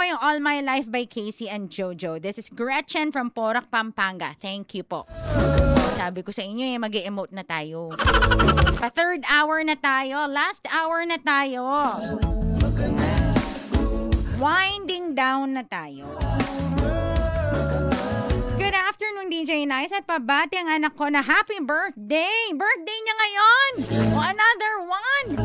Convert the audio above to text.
pa yung All My Life by Casey and Jojo. This is Gretchen from Porac, Pampanga. Thank you po. Sabi ko sa inyo, mag-e-emote na tayo. Pa third hour na tayo. Last hour na tayo. Winding down na tayo. Good afternoon, DJ Nice. At pabati ang anak ko na happy birthday. Birthday niya ngayon. O another one.